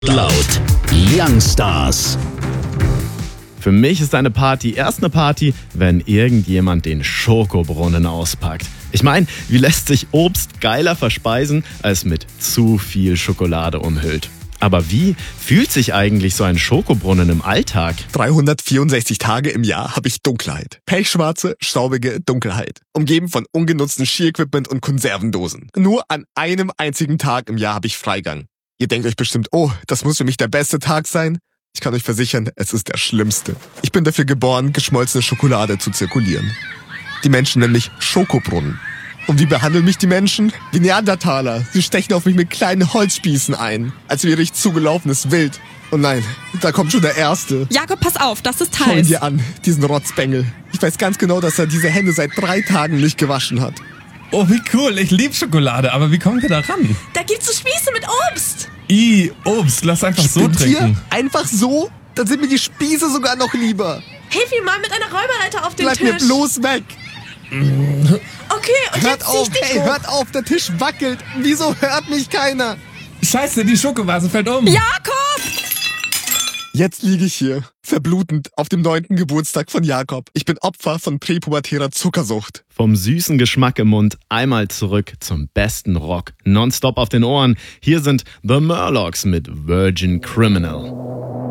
Laut Youngstars. Für mich ist eine Party erst eine Party, wenn irgendjemand den Schokobrunnen auspackt. Ich meine, wie lässt sich Obst geiler verspeisen, als mit zu viel Schokolade umhüllt? Aber wie fühlt sich eigentlich so ein Schokobrunnen im Alltag? 364 Tage im Jahr habe ich Dunkelheit. Pechschwarze, staubige Dunkelheit. Umgeben von ungenutzten Skiequipment und Konservendosen. Nur an einem einzigen Tag im Jahr habe ich Freigang. Ihr denkt euch bestimmt, oh, das muss für mich der beste Tag sein. Ich kann euch versichern, es ist der schlimmste. Ich bin dafür geboren, geschmolzene Schokolade zu zirkulieren. Die Menschen nennen mich Schokobrunnen. Und wie behandeln mich die Menschen? Wie Neandertaler. Sie stechen auf mich mit kleinen Holzspießen ein, als wäre ich zugelaufenes Wild. Und nein, da kommt schon der Erste. Jakob, pass auf, das ist Schau ihn heiß. dir an, diesen Rotzbengel. Ich weiß ganz genau, dass er diese Hände seit 3 Tagen nicht gewaschen hat. Oh, wie cool. Ich lieb Schokolade. Aber wie kommen wir da ran? Da gibt's so Spieße mit Obst. Obst. Lass einfach so Spinnt ihr? trinken. Einfach so? Dann sind mir die Spieße sogar noch lieber. Hilf ihm mal mit einer Räuberleiter auf den Bleib mir Tisch. bloß weg. Okay, und Hört jetzt zieh auf, ich dich hey, hoch. hört auf, der Tisch wackelt. Wieso hört mich keiner? Scheiße, die Schokovase fällt um. Jakob! Jetzt liege ich hier, verblutend, auf dem 9. Geburtstag von Jakob. Ich bin Opfer von präpubertärer Zuckersucht. Vom süßen Geschmack im Mund einmal zurück zum besten Rock. Nonstop auf den Ohren. Hier sind The Murlocs mit Virgin Criminal.